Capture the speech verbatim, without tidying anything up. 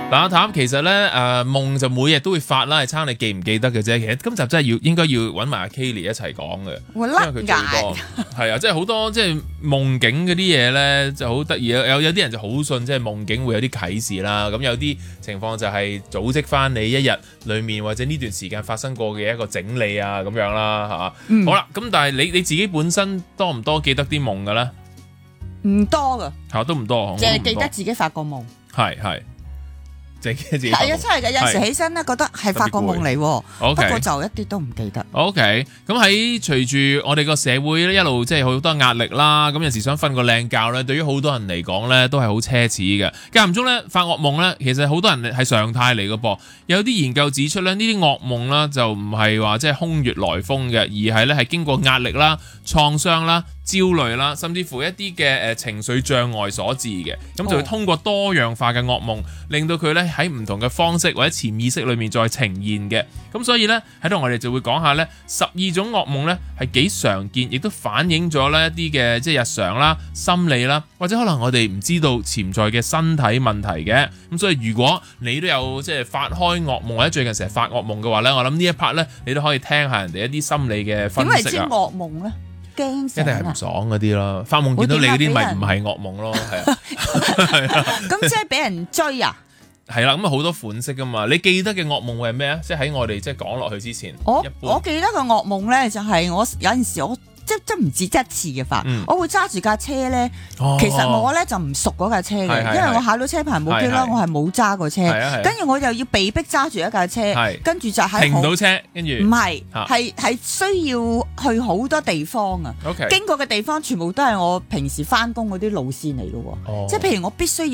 嗱，阿譚其實咧誒、呃、夢就每日都會發啦，係撐你記唔記得嘅啫。其實今集真係要應該要揾埋阿 Kayleigh 一齊講嘅， 因為佢最多係啊，即係好多即係夢境嗰啲嘢咧就好得意啊！有有啲人就好信即係夢境會有啲啟示啦。咁有啲情況就係組織翻你一日裡面或者呢段時間發生過嘅一個整理啊咁樣啦嚇。嗯、好啦，咁但係你你自己本身多唔多記得啲夢嘅咧？ 唔多噶， 嚇都唔多， 淨係記得自己發過夢。 係係。自己自己係啊，真係嘅。有時起身咧，覺得係發過夢嚟，不過就一啲都唔記得。 OK，咁喺隨住我哋個社會咧一路即係好多壓力啦，咁有時想瞓個靚覺咧，對於好多人嚟講咧都係好奢侈嘅。間唔中咧發噩夢咧，其實好多人係常態嚟嘅噃。有啲研究指出咧，呢啲噩夢啦就唔係話即係空穴來風嘅，而係咧係經過壓力啦、創傷啦、焦慮啦，甚至乎一啲嘅誒情緒障礙所致嘅。咁就會通過多樣化嘅噩夢，令到佢咧喺唔同嘅方式或者潛意識裏面再呈現嘅。咁所以咧喺度我哋就會講下咧十二種噩夢咧係幾常見，亦都反映咗咧一啲嘅即係日常啦、心理啦，或者可能我哋唔知道潛在嘅身體問題嘅。咁所以如果你都有即係發開噩夢或者最近成日發噩夢嘅話咧，我諗呢一 part 咧你都可以聽下人哋一啲心理嘅分析啊。點為之噩夢咧？驚醒啊！一定係唔爽嗰啲咯，發夢見到你嗰啲咪唔係噩夢咯，係啊，係啊。 咁即係俾人追啊？ 係啦，咁啊好多款式噶嘛。你記得嘅噩夢會係咩啊？即係喺我哋即係講落去之前， 我我記得個噩夢咧就係我有陣時我。即即唔止一次嘅法，嗯、我會揸住架車咧。哦、其實我咧就唔熟嗰架車嘅，是是是因為我考到車牌冇機啦，是是我係冇揸過車。跟住我又要被逼揸住一架車，跟住是就喺停唔到車，跟住唔係係係需要去好多地方啊。Okay. 經過嘅地方全部都係我平時翻工嗰啲路線嚟嘅喎，哦、即係譬如我必須要